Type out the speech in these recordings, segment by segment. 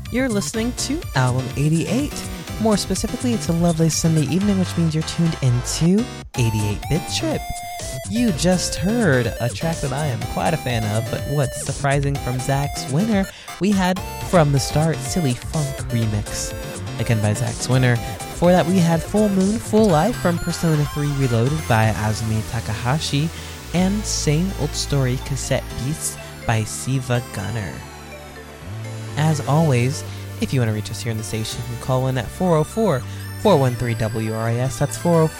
You're listening to Album 88. More specifically, it's a lovely Sunday evening, which means you're tuned into 88-Bit Trip. You just heard a track that I am quite a fan of, but what's surprising from Zach's Winner, we had From the Start Silly Funk Remix, again by Zach's Winner. Before that, we had Full Moon, Full Life from Persona 3 Reloaded by Azumi Takahashi, and Same Old Story Cassette Beasts by Siva Gunner. As always, if you want to reach us here in the station, you can call in at 404-413-WRIS. That's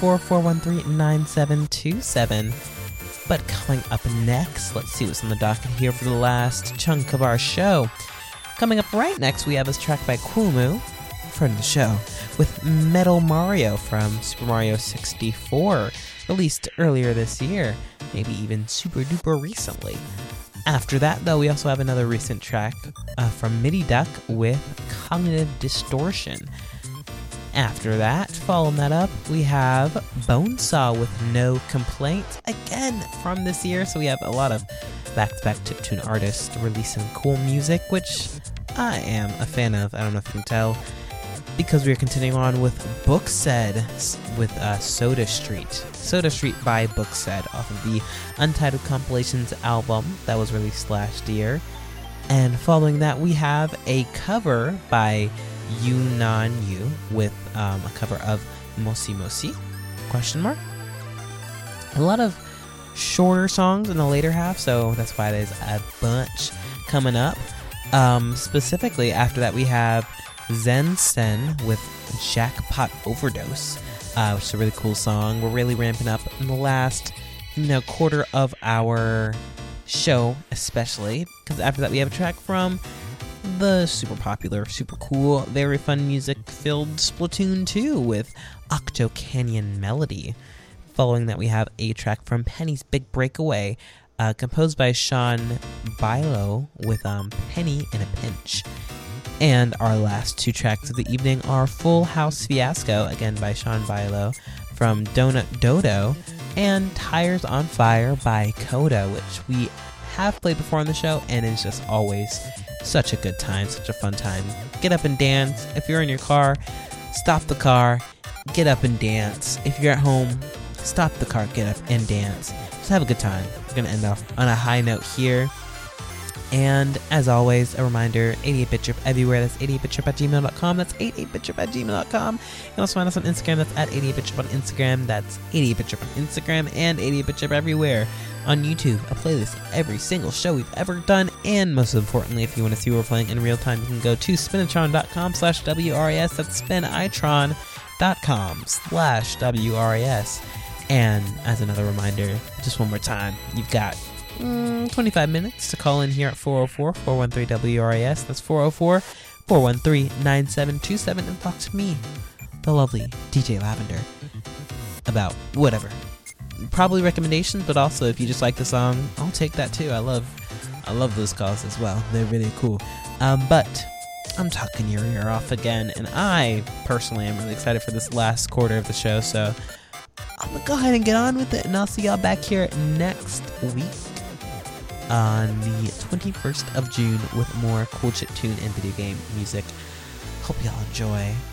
404-413-9727. But coming up next, let's see what's on the docket here for the last chunk of our show. Coming up right next, we have this track by Kumu, friend of the show, with Metal Mario from Super Mario 64, released earlier this year, maybe even super duper recently. After that, though, we also have another recent track from MIDI Duck with Cognitive Distortion. After that, following that up, we have Bonesaw with No Complaint, again from this year. So we have a lot of back-to-back chiptune artists releasing cool music, which I am a fan of. I don't know if you can tell, because we are continuing on with Booksaid with Soda Street. Soda Street by Booksaid off of the Untitled Compilations album that was released last year. And following that, we have a cover by Yunan Yu with a cover of Mosi Mosi? A lot of shorter songs in the later half, so that's why there's a bunch coming up. Specifically, after that, we have Zen Sen with Jackpot Overdose, which is a really cool song. We're really ramping up in the last, quarter of our show, especially, because after that we have a track from the super popular, super cool, very fun music-filled Splatoon 2 with Octo Canyon Melody. Following that, we have a track from Penny's Big Breakaway, composed by Sean Bilo with Penny in a Pinch. And our last two tracks of the evening are Full House Fiasco, again by Sean Bilo, from Donut Dodo, and Tires on Fire by Coda, which we have played before on the show, and is just always such a good time, such a fun time. Get up and dance. If you're in your car, stop the car, get up and dance. If you're at home, stop the car, get up and dance. Just have a good time. We're going to end off on a high note here. And as always, a reminder, 88BitTrip everywhere. That's 88BitTrip@gmail.com. That's 88BitTrip@gmail.com. You can also find us on Instagram. That's at 88BitTrip on Instagram. That's 88BitTrip on Instagram and 88BitTrip everywhere. On YouTube, a playlist of every single show we've ever done. And most importantly, if you want to see what we're playing in real time, you can go to spinitron.com/WRIS. That's spinitron.com/WRIS. And as another reminder, just one more time, you've got 25 minutes to call in here at 404-413-WRIS. That's 404-413-9727 and talk to me, the lovely DJ Lavender, about whatever. Probably recommendations, but also if you just like the song, I'll take that too. I love those calls as well. They're really cool. But I'm talking your ear off again, and I personally am really excited for this last quarter of the show, so I'm gonna go ahead and get on with it, and I'll see y'all back here next week on the 21st of June with more cool chiptune and video game music. Hope y'all enjoy.